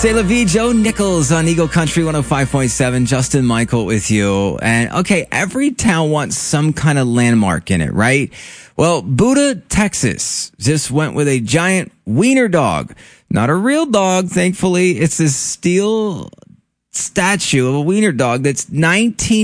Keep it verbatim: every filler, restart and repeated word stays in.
C'est la vie, Joe Nichols on Eagle Country one oh five point seven. Justin Michael with you. And okay, every town wants some kind of landmark in it, right? Well, Buda, Texas just went with a giant wiener dog. Not a real dog, thankfully. It's a steel statue of a wiener dog that's nineteen